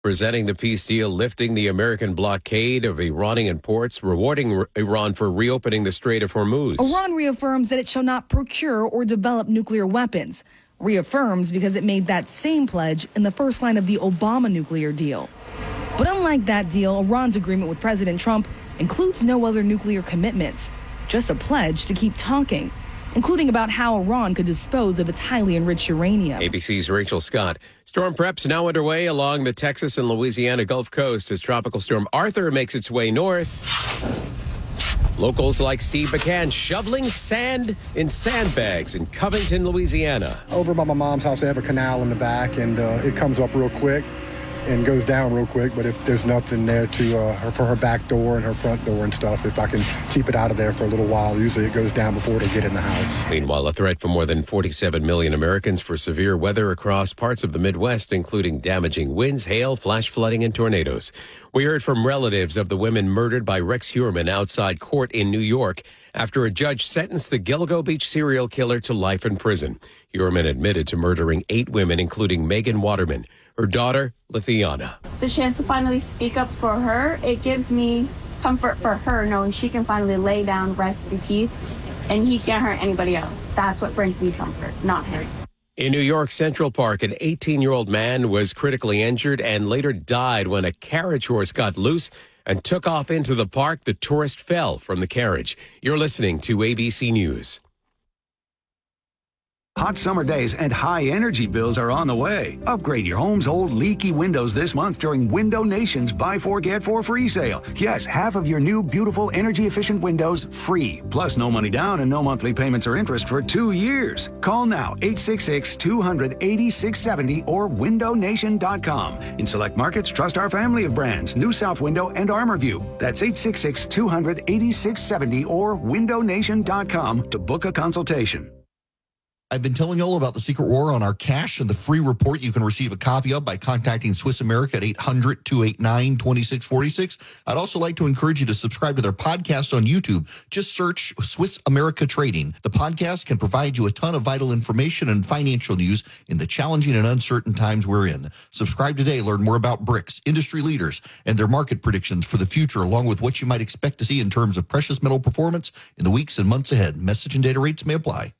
presenting the peace deal, lifting the American blockade of Iranian ports, rewarding Iran for reopening the Strait of Hormuz. Iran reaffirms that it shall not procure or develop nuclear weapons. Reaffirms because it made that same pledge in the first line of the Obama nuclear deal. But unlike that deal, Iran's agreement with President Trump includes no other nuclear commitments, just a pledge to keep talking, including about how Iran could dispose of its highly enriched uranium. ABC's Rachel Scott. Storm preps now underway along the Texas and Louisiana Gulf Coast as Tropical Storm Arthur makes its way north. Locals like Steve McCann shoveling sand in sandbags in Covington, Louisiana. Over by my mom's house, they have a canal in the back, and it comes up real quick and goes down real quick. But if there's nothing there for her back door and her front door and stuff, if I can keep it out of there for a little while, usually it goes down before they get in the house. Meanwhile, a threat for more than 47 million Americans for severe weather across parts of the Midwest, including damaging winds, hail, flash flooding, and tornadoes. We heard from relatives of the women murdered by Rex Heuermann outside court in New York after a judge sentenced the Gilgo Beach serial killer to life in prison. Heuermann admitted to murdering 8 women, including Megan Waterman, her daughter, Lithiana. The chance to finally speak up for her, it gives me comfort for her, knowing she can finally lay down, rest in peace, and he can't hurt anybody else. That's what brings me comfort, not him. In New York Central Park, an 18-year-old man was critically injured and later died when a carriage horse got loose and took off into the park. The tourist fell from the carriage. You're listening to ABC News. Hot summer days and high energy bills are on the way. Upgrade your home's old leaky windows this month during Window Nation's Buy 4 Get 4 free sale. Yes, half of your new beautiful energy efficient windows free. Plus no money down and no monthly payments or interest for 2 years. Call now 866-200-8670 or windownation.com. In select markets, trust our family of brands, New South Window and ArmorView. That's 866-200-8670 or windownation.com to book a consultation. I've been telling you all about the Secret War on our cash and the free report you can receive a copy of by contacting Swiss America at 800-289-2646. I'd also like to encourage you to subscribe to their podcast on YouTube. Just search Swiss America Trading. The podcast can provide you a ton of vital information and financial news in the challenging and uncertain times we're in. Subscribe today. Learn more about BRICS, industry leaders, and their market predictions for the future, along with what you might expect to see in terms of precious metal performance in the weeks and months ahead. Message and data rates may apply.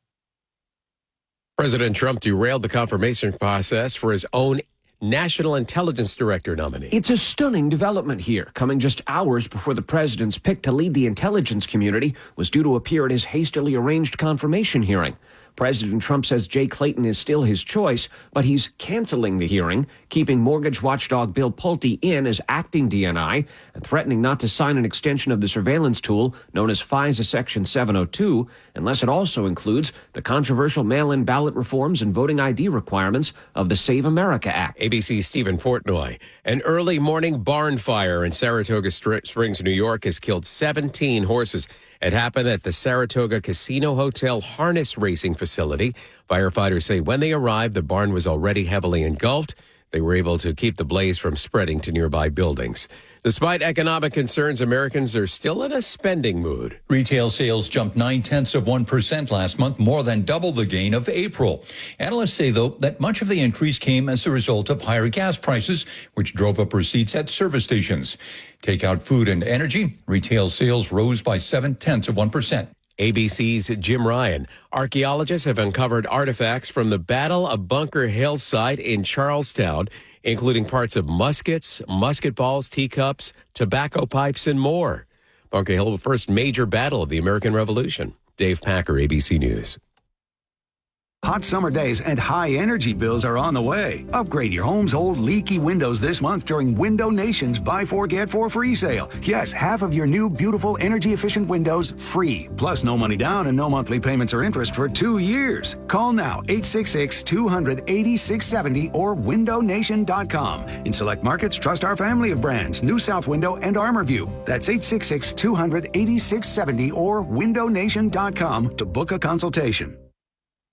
President Trump derailed the confirmation process for his own National Intelligence Director nominee. It's a stunning development here, coming just hours before the president's pick to lead the intelligence community was due to appear at his hastily arranged confirmation hearing. President Trump says Jay Clayton is still his choice, but he's canceling the hearing, keeping mortgage watchdog Bill Pulte in as acting DNI, and threatening not to sign an extension of the surveillance tool known as FISA Section 702, unless it also includes the controversial mail-in ballot reforms and voting ID requirements of the Save America Act. ABC's Stephen Portnoy. An early morning barn fire in Saratoga Springs, New York, has killed 17 horses. It happened at the Saratoga Casino Hotel harness racing facility. Firefighters say when they arrived, the barn was already heavily engulfed. They were able to keep the blaze from spreading to nearby buildings. Despite economic concerns, Americans are still in a spending mood. Retail sales jumped 0.9% last month, more than double the gain of April. Analysts say, though, that much of the increase came as a result of higher gas prices, which drove up receipts at service stations. Take out food and energy, retail sales rose by 0.7%. ABC's Jim Ryan. Archaeologists have uncovered artifacts from the Battle of Bunker Hill site in Charlestown, including parts of muskets, musket balls, teacups, tobacco pipes, and more. Bunker Hill, the first major battle of the American Revolution. Dave Packer, ABC News. Hot summer days and high energy bills are on the way. Upgrade your home's old leaky windows this month during Window Nation's Buy 4 Get 4 free sale. Yes, half of your new beautiful energy efficient windows free. Plus no money down and no monthly payments or interest for 2 years. Call now 866-200-8670 or windownation.com. In select markets, trust our family of brands, New South Window and ArmorView. That's 866-200-8670 or windownation.com to book a consultation.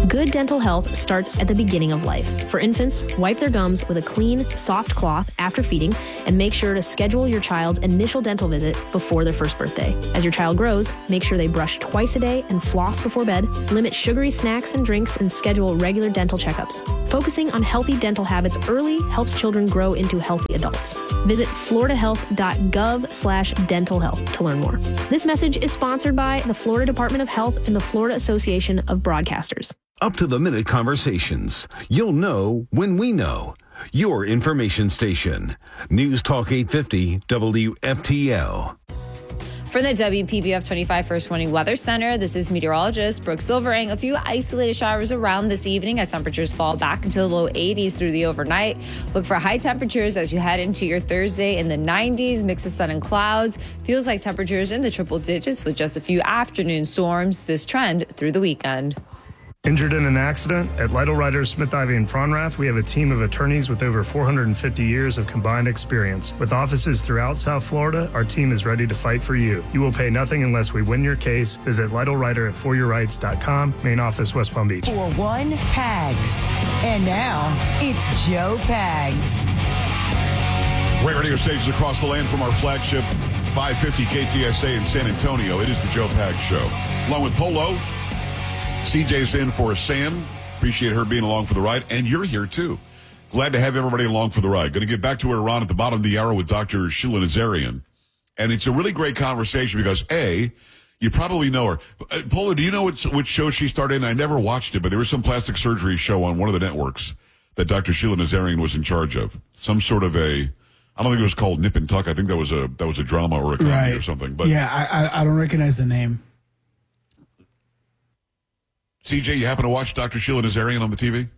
Good dental health starts at the beginning of life. For infants, wipe their gums with a clean, soft cloth after feeding, and make sure to schedule your child's initial dental visit before their first birthday. As your child grows, make sure they brush twice a day and floss before bed, limit sugary snacks and drinks, and schedule regular dental checkups. Focusing on healthy dental habits early helps children grow into healthy adults. Visit floridahealth.gov/dental health to learn more. This message is sponsored by the Florida Department of Health and the Florida Association of Broadcasters. Up-to-the-minute conversations. You'll know when we know. Your information station. News Talk 850 WFTL. From the WPBF 25 First Warning Weather Center, this is meteorologist Brooke Silvering. A few isolated showers around this evening as temperatures fall back into the low 80s through the overnight. Look for high temperatures as you head into your Thursday in the 90s, mix of sun and clouds. Feels like temperatures in the triple digits with just a few afternoon storms. This trend through the weekend. Injured in an accident? At Lytle Writers, Smith Ivey and Fronrath, we have a team of attorneys with over 450 years of combined experience. With offices throughout South Florida, our team is ready to fight for you. You will pay nothing unless we win your case. Visit Lytle Writer at foryourrights.com, main office, West Palm Beach. 4-1 Pags. And now, it's Joe Pags. Great radio stations across the land from our flagship 550 KTSA in San Antonio. It is the Joe Pags Show. Along with Polo, CJ's in for Sam. Appreciate her being along for the ride. And you're here, too. Glad to have everybody along for the ride. Going to get back to Iran at the bottom of the hour with Dr. Sheila Nazarian. And it's a really great conversation because, A, you probably know her. Polo, do you know which show she started in? I never watched it, but there was some plastic surgery show on one of the networks that Dr. Sheila Nazarian was in charge of. Some sort of I don't think it was called Nip and Tuck. I think that was a drama or a comedy or something. But yeah, I don't recognize the name. CJ, you happen to watch Dr. Sheila Nazarian on the TV?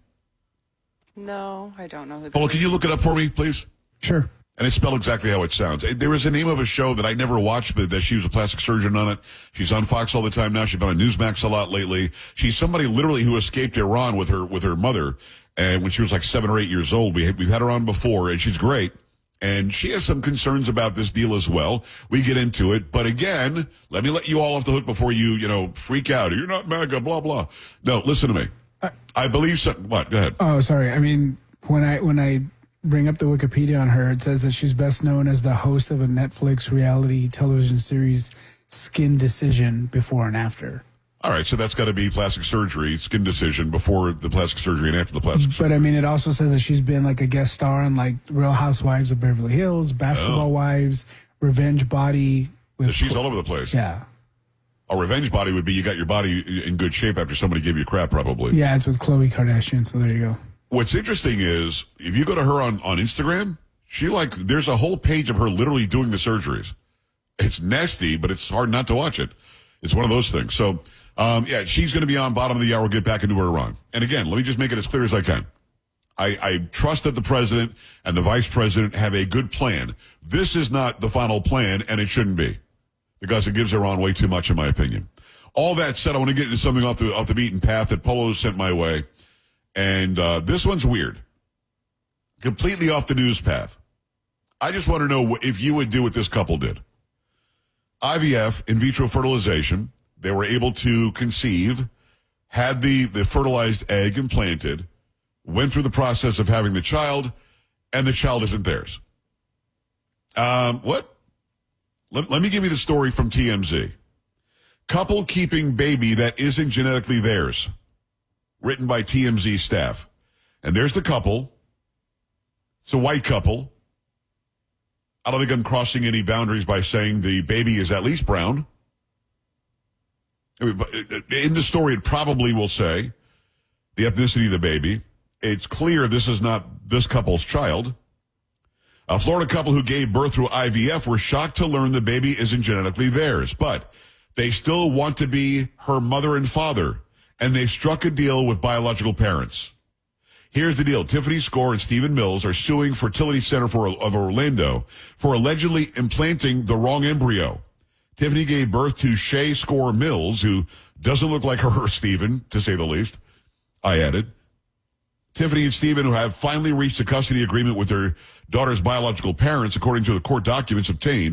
No, I don't know. Paul, can you look it up for me, please? Sure. And it's spelled exactly how it sounds. There was a name of a show that I never watched, but that she was a plastic surgeon on it. She's on Fox all the time now. She's been on Newsmax a lot lately. She's somebody literally who escaped Iran with her mother, and when she was like 7 or 8 years old. We've had her on before, and she's great. And she has some concerns about this deal as well. We get into it. But again, let me let you all off the hook before you freak out. You're not MAGA, blah, blah. No, listen to me. I believe something. What? Go ahead. Oh, sorry. I mean, when I bring up the Wikipedia on her, it says that she's best known as the host of a Netflix reality television series, Skin Decision, Before and After. All right, so that's got to be plastic surgery, Skin Decision, before the plastic surgery and after the plastic surgery. But, I mean, it also says that she's been like a guest star on like Real Housewives of Beverly Hills, Basketball Wives, Revenge Body. So she's all over the place. Yeah. A revenge body would be you got your body in good shape after somebody gave you crap, probably. Yeah, it's with Khloe Kardashian, so there you go. What's interesting is, if you go to her on Instagram, there's a whole page of her literally doing the surgeries. It's nasty, but it's hard not to watch it. It's one of those things. So, she's going to be on bottom of the hour. We'll get back into Iran. And again, let me just make it as clear as I can. I trust that the president and the vice president have a good plan. This is not the final plan, and it shouldn't be, because it gives Iran way too much, in my opinion. All that said, I want to get into something off the beaten path that Polo sent my way. And this one's weird. Completely off the news path. I just want to know if you would do what this couple did. IVF, in vitro fertilization. They were able to conceive, had the fertilized egg implanted, went through the process of having the child, and the child isn't theirs. What? Let me give you the story from TMZ. Couple keeping baby that isn't genetically theirs. Written by TMZ staff. And there's the couple. It's a white couple. I don't think I'm crossing any boundaries by saying the baby is at least brown. In the story, it probably will say the ethnicity of the baby. It's clear this is not this couple's child. A Florida couple who gave birth through IVF were shocked to learn the baby isn't genetically theirs, but they still want to be her mother and father, and they've struck a deal with biological parents. Here's the deal. Tiffany Score and Stephen Mills are suing Fertility Center of Orlando for allegedly implanting the wrong embryo. Tiffany gave birth to Shay Score Mills, who doesn't look like her, Stephen, to say the least. I added. Tiffany and Stephen, who have finally reached a custody agreement with their daughter's biological parents, according to the court documents obtained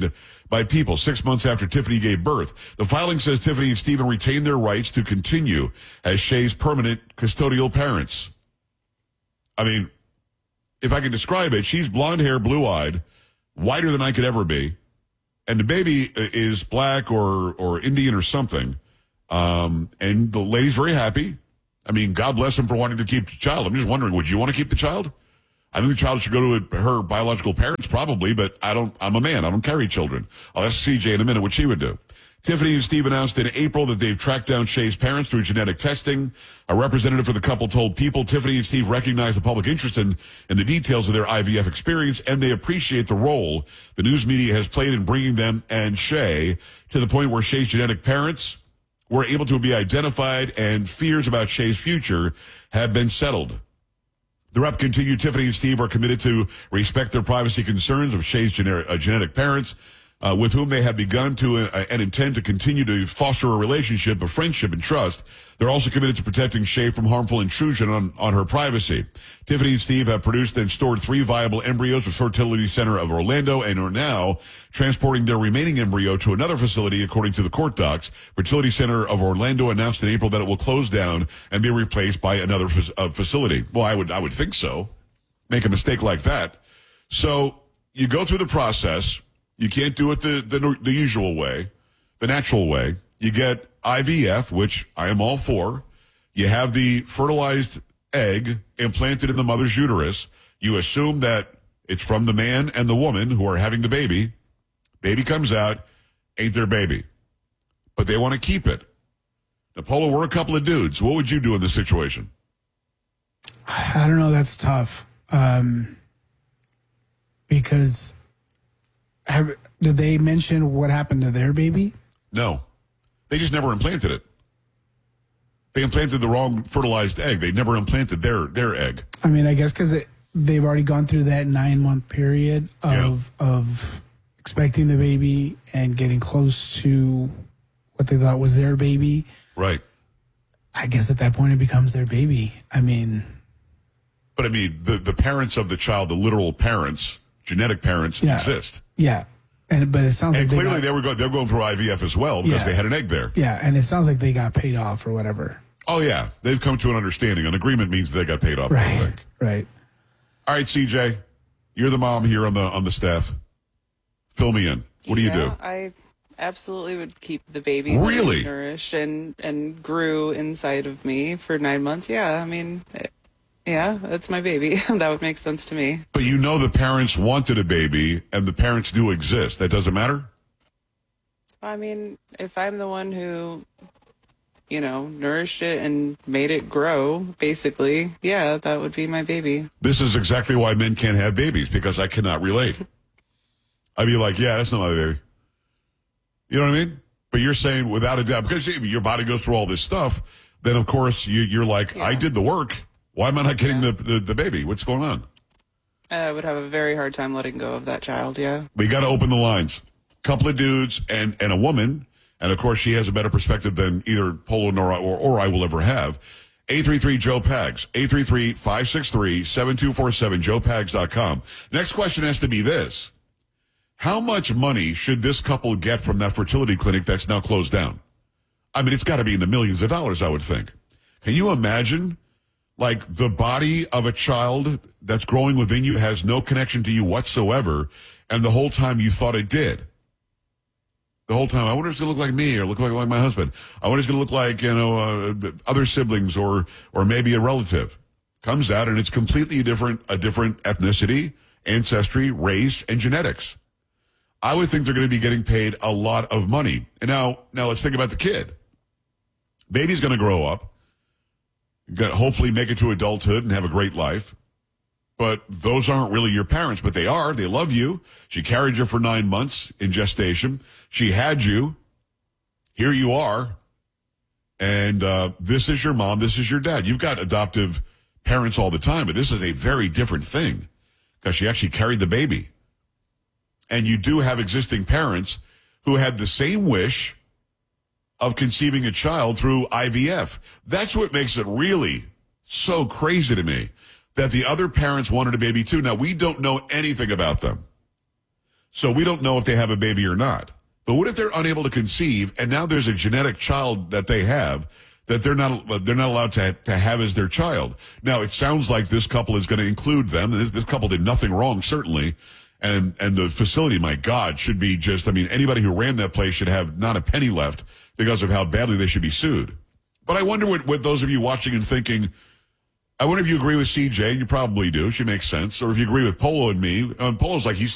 by people 6 months after Tiffany gave birth. The filing says Tiffany and Stephen retained their rights to continue as Shay's permanent custodial parents. I mean, if I can describe it, she's blonde hair, blue-eyed, whiter than I could ever be, and the baby is black or Indian or something. And the lady's very happy. I mean, God bless him for wanting to keep the child. I'm just wondering, would you want to keep the child? I think the child should go to her biological parents probably, but I'm a man. I don't carry children. I'll ask CJ in a minute what she would do. Tiffany and Steve announced in April that they've tracked down Shay's parents through genetic testing. A representative for the couple told People Tiffany and Steve recognize the public interest in the details of their IVF experience, and they appreciate the role the news media has played in bringing them and Shay to the point where Shay's genetic parents were able to be identified and fears about Shay's future have been settled. The rep continued, Tiffany and Steve are committed to respect their privacy concerns of Shay's genetic parents, with whom they have begun to and intend to continue to foster a relationship of friendship and trust. They're also committed to protecting Shay from harmful intrusion on her privacy. Tiffany and Steve have produced and stored 3 viable embryos at Fertility Center of Orlando and are now transporting their remaining embryo to another facility, according to the court docs. Fertility Center of Orlando announced in April that it will close down and be replaced by another facility. Well, I would think so. Make a mistake like that. So you go through the process. You can't do it the usual way, the natural way. You get IVF, which I am all for. You have the fertilized egg implanted in the mother's uterus. You assume that it's from the man and the woman who are having the baby. Baby comes out, ain't their baby. But they want to keep it. Now, Polo, we're a couple of dudes. What would you do in this situation? I don't know. That's tough. Because... did they mention what happened to their baby? No. They just never implanted it. They implanted the wrong fertilized egg. They never implanted their egg. I mean, I guess because they've already gone through that 9-month period of expecting the baby and getting close to what they thought was their baby. Right. I guess at that point it becomes their baby. I mean... But I mean, the parents of the child, the literal parents, genetic parents, exist. Yeah. But it sounds like clearly they're going through IVF as well because they had an egg there. Yeah, and it sounds like they got paid off or whatever. Oh, yeah. They've come to an understanding. An agreement means they got paid off. Right, I think. Right. All right, CJ, you're the mom here on the staff. Fill me in. What do you do? I absolutely would keep the baby really nourished and grew inside of me for 9 months. Yeah, I mean... Yeah, that's my baby. That would make sense to me. But you know the parents wanted a baby, and the parents do exist. That doesn't matter? I mean, if I'm the one who, nourished it and made it grow, basically, yeah, that would be my baby. This is exactly why men can't have babies, because I cannot relate. I'd be like, yeah, that's not my baby. You know what I mean? But you're saying without a doubt, because your body goes through all this stuff, then, of course, you're like, I did the work. Why am I not getting the baby? What's going on? I would have a very hard time letting go of that child, yeah. We got to open the lines. Couple of dudes and a woman, and of course she has a better perspective than either Polo or I will ever have. 833-JOE-PAGS, 833-563-7247, joepags.com. Next question has to be this. How much money should this couple get from that fertility clinic that's now closed down? I mean, it's got to be in the millions of dollars, I would think. Can you imagine? Like the body of a child that's growing within you has no connection to you whatsoever, and the whole time you thought it did. The whole time, I wonder if it's going to look like me or look like my husband. I wonder if it's going to look like, other siblings or maybe a relative. Comes out and it's completely a different ethnicity, ancestry, race, and genetics. I would think they're going to be getting paid a lot of money. And now let's think about the kid. Baby's going to grow up. Going to hopefully make it to adulthood and have a great life. But those aren't really your parents, but they are. They love you. She carried you for 9 months in gestation. She had you. Here you are. And this is your mom. This is your dad. You've got adoptive parents all the time, but this is a very different thing because she actually carried the baby. And you do have existing parents who had the same wish of conceiving a child through IVF. That's what makes it really so crazy to me, that the other parents wanted a baby too. Now, we don't know anything about them. So we don't know if they have a baby or not. But what if they're unable to conceive, and now there's a genetic child that they have that they're not allowed to have as their child? Now, it sounds like this couple is going to include them. This couple did nothing wrong, certainly. And the facility, my God, should be just, I mean, anybody who ran that place should have not a penny left because of how badly they should be sued. But I wonder what those of you watching and thinking, I wonder if you agree with CJ, and you probably do. She makes sense. Or if you agree with Polo and me. Polo's like, he's